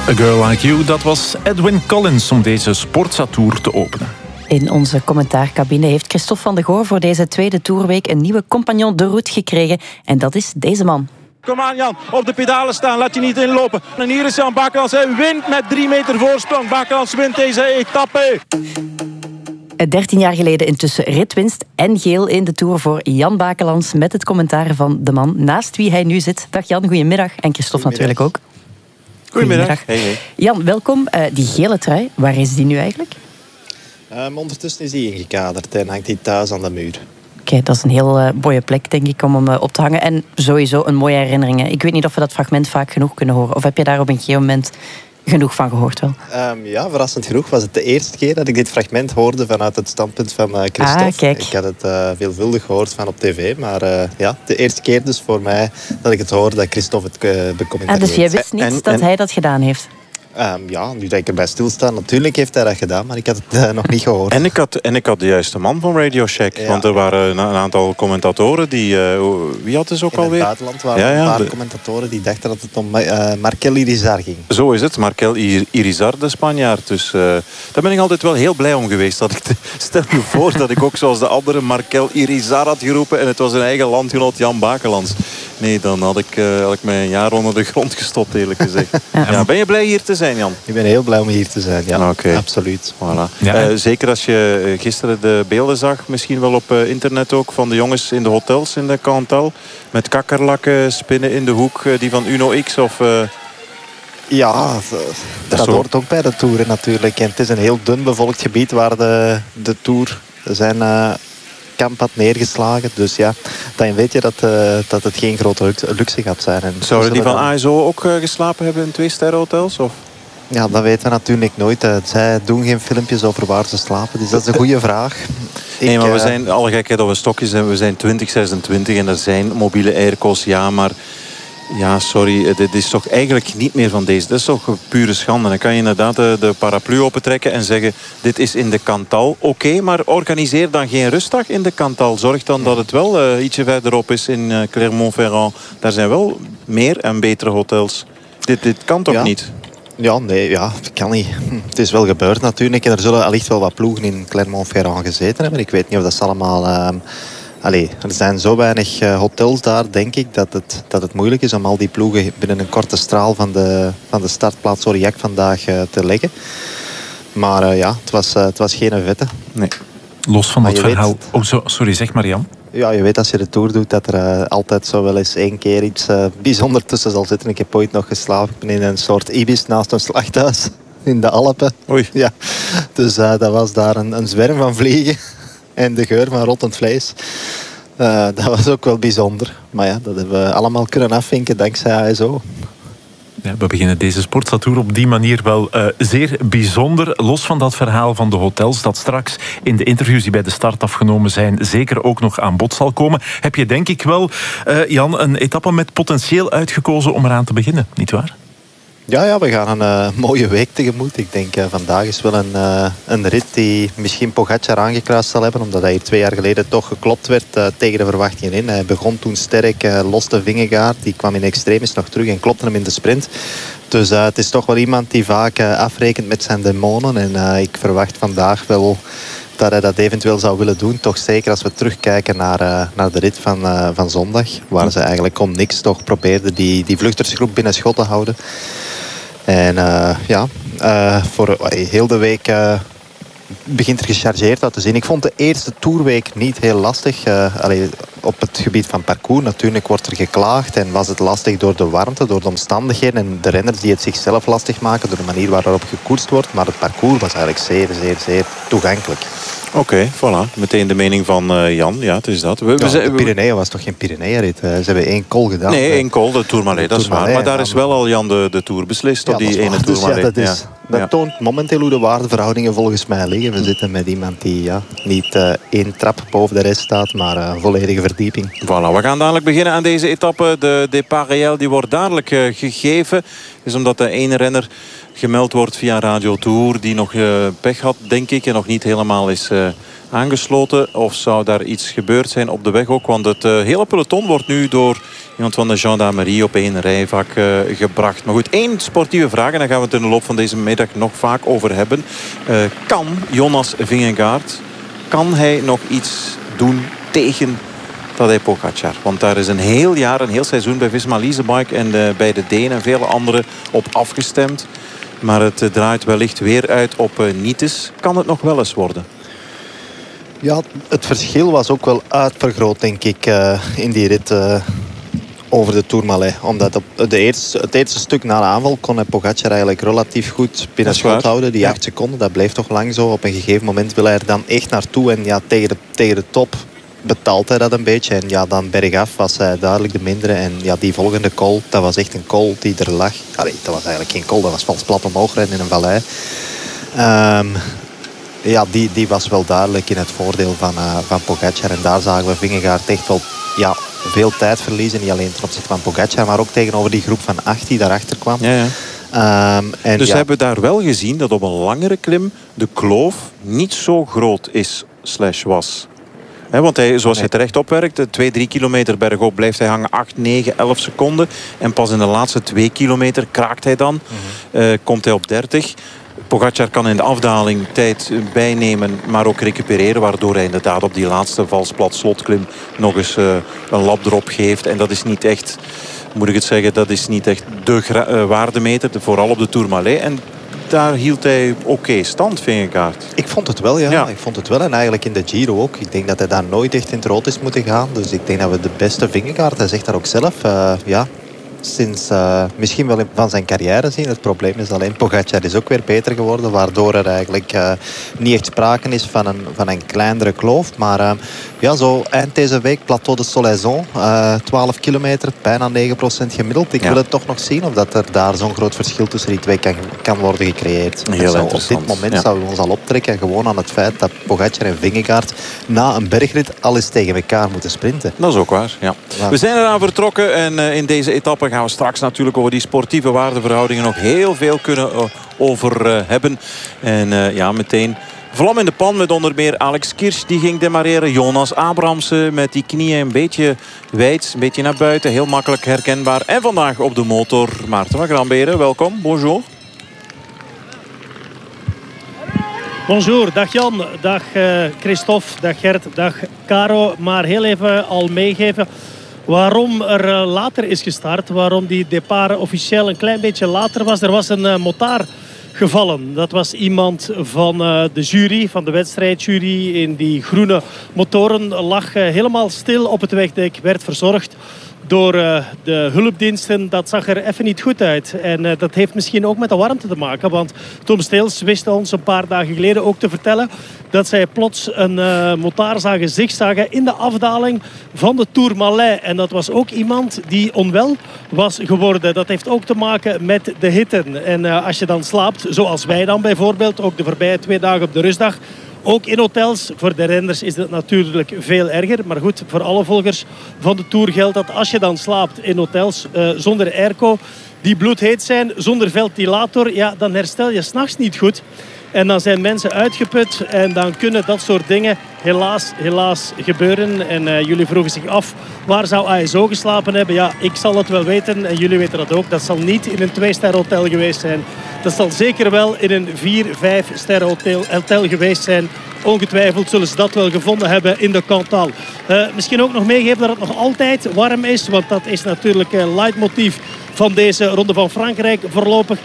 A Girl Like You, dat was Edwin Collins om deze Sportza Tour te openen. In onze commentaarcabine heeft Christophe van de Goor voor deze tweede toerweek een nieuwe compagnon de route gekregen. En dat is deze man. Kom aan Jan, op de pedalen staan, laat je niet inlopen. En hier is Jan Bakelans, hij wint met 3 meter voorsprong. Bakelans wint deze etappe. 13 jaar geleden intussen ritwinst en geel in de Tour voor Jan Bakelans met het commentaar van de man naast wie hij nu zit. Dag Jan, goedemiddag. En Christophe natuurlijk ook. Goedemiddag. Hey. Jan, welkom. Die gele trui, waar is die nu eigenlijk? Ondertussen is die ingekaderd en hangt die thuis aan de muur. Oké, dat is een heel mooie plek, denk ik, om hem op te hangen. En sowieso een mooie herinnering. Ik weet niet of we dat fragment vaak genoeg kunnen horen. Of heb je daar op een gegeven moment genoeg van gehoord wel? Ja, verrassend genoeg was het de eerste keer dat ik dit fragment hoorde vanuit het standpunt van Christophe. Kijk. Ik had het veelvuldig gehoord van op tv, maar de eerste keer dus voor mij dat ik het hoorde dat Christophe het becommentarieert. Dus jij wist niet dat hij dat gedaan heeft? Nu dat ik erbij stilsta, natuurlijk heeft hij dat gedaan, maar ik had het nog niet gehoord. En ik had de juiste man van Radio Shack, want er waren een aantal commentatoren die... wie had het ook alweer? In het buitenland waren een paar commentatoren die dachten dat het om Markel Irizar ging. Zo is het, Markel Irizar, de Spanjaard. Dus daar ben ik altijd wel heel blij om geweest. Stel je voor dat ik ook zoals de andere Markel Irizar had geroepen en het was een eigen landgenoot Jan Bakelans. Nee, dan had ik mij een jaar onder de grond gestopt, eerlijk gezegd. Ben je blij hier te zijn, Jan? Ik ben heel blij om hier te zijn, ja. Okay. Absoluut. Voilà. Ja. Zeker als je gisteren de beelden zag, misschien wel op internet ook, van de jongens in de hotels in de Cantal. Met kakkerlakken, spinnen in de hoek, die van Uno X of... Ja, dat hoort ook bij de Tour natuurlijk. En het is een heel dun bevolkt gebied waar de Tour zijn... kamp had neergeslagen. Dus ja, dan weet je dat het geen grote luxe gaat zijn. En zouden die van ASO ook geslapen hebben in 2-sterrenhotels? Of? Ja, dat weten we natuurlijk nooit. Zij doen geen filmpjes over waar ze slapen. Dus dat is een goede vraag. Nee, maar we zijn, alle gekheid op een stokje zijn, we zijn 2026 en er zijn mobiele airco's, ja, maar... Ja, sorry, dit is toch eigenlijk niet meer van deze. Dat is toch een pure schande. Dan kan je inderdaad de paraplu opentrekken en zeggen... dit is in de Cantal. Oké, maar organiseer dan geen rustdag in de Cantal. Zorg dan dat het wel ietsje verderop is in Clermont-Ferrand. Daar zijn wel meer en betere hotels. Dit kan toch niet? Ja, nee, dat kan niet. Het is wel gebeurd natuurlijk. En er zullen allicht wel wat ploegen in Clermont-Ferrand gezeten hebben. Ik weet niet of dat ze allemaal... er zijn zo weinig hotels daar, denk ik, dat het moeilijk is om al die ploegen binnen een korte straal van de startplaats Aurillac vandaag te leggen. Maar het was geen vette. Nee. Los van dat verhaal... sorry, zeg maar Jan. Ja, je weet als je de Tour doet dat er altijd zo wel eens 1 keer iets bijzonder tussen zal zitten. Ik heb ooit nog geslapen. Ik ben in een soort ibis naast een slachthuis in de Alpen. Oei. Ja. Dus dat was daar een zwerm van vliegen. En de geur van rottend vlees. Dat was ook wel bijzonder. Maar ja, dat hebben we allemaal kunnen afvinken dankzij ASO. Ja, we beginnen deze Sportza Tour op die manier wel zeer bijzonder. Los van dat verhaal van de hotels dat straks in de interviews die bij de start afgenomen zijn zeker ook nog aan bod zal komen, heb je denk ik wel, Jan, een etappe met potentieel uitgekozen om eraan te beginnen, nietwaar? Ja, we gaan een mooie week tegemoet. Ik denk vandaag is wel een rit die misschien Pogacar aangekruist zal hebben. Omdat hij hier 2 jaar geleden toch geklopt werd tegen de verwachtingen in. Hij begon toen sterk, loste Vingegaard. Die kwam in extremis nog terug en klopte hem in de sprint. Dus het is toch wel iemand die vaak afrekent met zijn demonen. En ik verwacht vandaag wel dat hij dat eventueel zou willen doen. Toch zeker als we terugkijken naar de rit van zondag. Waar ze eigenlijk om niks toch probeerden die vluchtersgroep binnen schot te houden. En voor heel de week begint er gechargeerd uit te zien. Ik vond de eerste toerweek niet heel lastig. Op het gebied van parcours natuurlijk wordt er geklaagd. En was het lastig door de warmte, door de omstandigheden. En de renners die het zichzelf lastig maken door de manier waarop gekoerst wordt. Maar het parcours was eigenlijk zeer, zeer, zeer toegankelijk. Oké, voilà. Meteen de mening van Jan. Ja, het is dat. De Pyreneeën was toch geen Pyreneeënrit? Ze hebben 1 col gedaan. Nee, 1 col, de Tourmalet, dat is waar. Maar daar is wel al Jan de Tour beslist op die ene Tourmalet. Dus dat toont momenteel hoe de waardeverhoudingen volgens mij liggen. We zitten met iemand die niet 1 trap boven de rest staat, maar een volledige verdieping. Voilà, we gaan dadelijk beginnen aan deze etappe. De Départ Réel die wordt dadelijk gegeven. Dat is omdat de ene renner gemeld wordt via Radio Tour die nog pech had, denk ik, en nog niet helemaal is aangesloten? Of zou daar iets gebeurd zijn op de weg ook? Want het hele peloton wordt nu door iemand van de gendarmerie op 1 rijvak gebracht. Maar goed, 1 sportieve vraag. En daar gaan we het in de loop van deze middag nog vaak over hebben. Kan Jonas Vingegaard, kan hij nog iets doen tegen Tadej Pogačar? Want daar is een heel jaar, een heel seizoen bij Visma Leasebike en bij de Denen en vele anderen op afgestemd. Maar het draait wellicht weer uit op nietes. Kan het nog wel eens worden? Ja, het verschil was ook wel uitvergroot, denk ik, in die rit over de Tourmalet. Omdat op het eerste stuk na de aanval kon Pogačar eigenlijk relatief goed binnen schot houden. Die 8 seconden, dat bleef toch lang zo. Op een gegeven moment wil hij er dan echt naartoe. En ja, tegen de top betaalt hij dat een beetje. En ja, dan bergaf was hij duidelijk de mindere. En ja, die volgende call, dat was echt een call die er lag. Allee, dat was eigenlijk geen call, dat was vals plat omhoog rennen in een vallei. Ja, die was wel duidelijk in het voordeel van Pogačar. En daar zagen we Vingegaard echt wel veel tijd verliezen. Niet alleen ten opzichte van Pogačar, maar ook tegenover die groep van 8 die daarachter kwam. Ja. Dus hebben we daar wel gezien dat op een langere klim de kloof niet zo groot is /was. Want hij, zoals hij terecht opwerkt, 2-3 kilometer bergop blijft hij hangen 8, 9, 11 seconden. En pas in de laatste 2 kilometer kraakt hij dan. Komt hij op 30. Pogačar kan in de afdaling tijd bijnemen, maar ook recupereren. Waardoor hij inderdaad op die laatste valsplat slotklim nog eens een lap erop geeft. En dat is niet echt, moet ik het zeggen, dat is niet echt de waardemeter. Vooral op de Tourmalet. En daar hield hij oké stand, Vingegaard. Ik vond het wel, ja. Ik vond het wel. En eigenlijk in de Giro ook. Ik denk dat hij daar nooit echt in het rood is moeten gaan. Dus ik denk dat we de beste Vingegaard, hij zegt dat ook zelf, sinds misschien wel van zijn carrière zien. Het probleem is alleen, Pogačar is ook weer beter geworden. Waardoor er eigenlijk niet echt sprake is van een kleinere kloof. Maar zo eind deze week, Plateau de Solaison. 12 kilometer, bijna 9% gemiddeld. Ik wil het toch nog zien of dat er daar zo'n groot verschil tussen die twee kan worden gecreëerd. Heel op dit moment zouden we ons al optrekken gewoon aan het feit dat Pogačar en Vingegaard na een bergrit al eens tegen elkaar moeten sprinten. Dat is ook waar, ja. We zijn eraan vertrokken en in deze etappe gaan we straks natuurlijk over die sportieve waardeverhoudingen nog heel veel kunnen over hebben. En meteen vlam in de pan met onder meer Alex Kirch. Die ging demareren. Jonas Abrahamsen met die knieën een beetje wijd. Een beetje naar buiten. Heel makkelijk herkenbaar. En vandaag op de motor Maarten van Gramberen. Welkom. Bonjour. Bonjour. Dag Jan. Dag Christophe. Dag Gert. Dag Caro. Maar heel even al meegeven waarom er later is gestart. Waarom die départ officieel een klein beetje later was. Er was een motaar gevallen. Dat was iemand van de jury, van de wedstrijdjury. In die groene motoren lag helemaal stil op het wegdek. Werd verzorgd door de hulpdiensten. Dat zag er even niet goed uit. En dat heeft misschien ook met de warmte te maken. Want Tom Steels wist ons een paar dagen geleden ook te vertellen dat zij plots een motaar zagen zigzaggen in de afdaling van de Tourmalet. En dat was ook iemand die onwel was geworden. Dat heeft ook te maken met de hitte. En als je dan slaapt, zoals wij dan bijvoorbeeld, ook de voorbije 2 dagen op de rustdag, ook in hotels. Voor de renners is dat natuurlijk veel erger. Maar goed, voor alle volgers van de Tour geldt dat als je dan slaapt in hotels zonder airco, die bloedheet zijn, zonder ventilator, ja, dan herstel je 's nachts niet goed. En dan zijn mensen uitgeput en dan kunnen dat soort dingen helaas gebeuren. En jullie vroegen zich af, waar zou ASO geslapen hebben? Ja, ik zal het wel weten en jullie weten dat ook. Dat zal niet in een 2-ster hotel geweest zijn. Dat zal zeker wel in een 4-5-ster hotel geweest zijn. Ongetwijfeld zullen ze dat wel gevonden hebben in de Cantal. Misschien ook nog meegeven dat het nog altijd warm is. Want dat is natuurlijk leidmotief van deze Ronde van Frankrijk. Voorlopig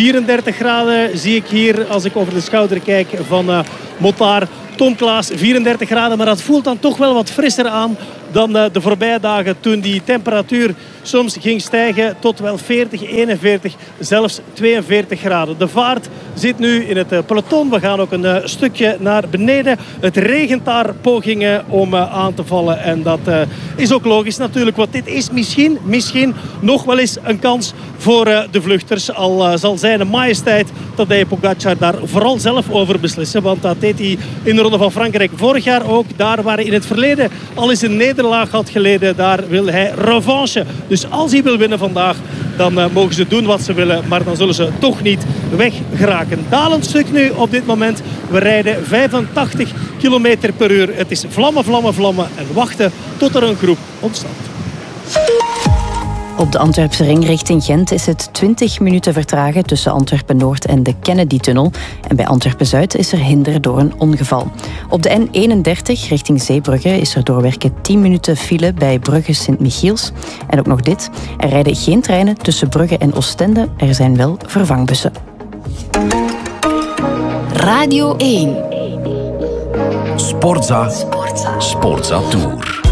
34 graden zie ik hier als ik over de schouder kijk van Motaar. Tom Klaas, 34 graden. Maar dat voelt dan toch wel wat frisser aan dan de voorbije dagen. Toen die temperatuur soms ging stijgen tot wel 40, 41, zelfs 42 graden. De vaart zit nu in het peloton. We gaan ook een stukje naar beneden. Het regent daar pogingen om aan te vallen. En dat is ook logisch natuurlijk. Want dit is misschien nog wel eens een kans voor de vluchters. Al zal zijn majesteit Tadej Pogačar daar vooral zelf over beslissen. Want dat deed hij in de Ronde van Frankrijk vorig jaar ook. Daar waar hij in het verleden al eens een nederlaag had geleden. Daar wil hij revanche. Dus als hij wil winnen vandaag, dan mogen ze doen wat ze willen, maar dan zullen ze toch niet weggeraken. Dalend stuk nu op dit moment. We rijden 85 km per uur. Het is vlammen, vlammen, vlammen en wachten tot er een groep ontstaat. Op de Antwerpse ring richting Gent is het 20 minuten vertragen tussen Antwerpen-Noord en de Kennedy-tunnel. En bij Antwerpen-Zuid is er hinder door een ongeval. Op de N31 richting Zeebrugge is er doorwerken 10 minuten file bij Brugge Sint-Michiels. En ook nog dit, er rijden geen treinen tussen Brugge en Oostende. Er zijn wel vervangbussen. Radio 1. Sportza Tour.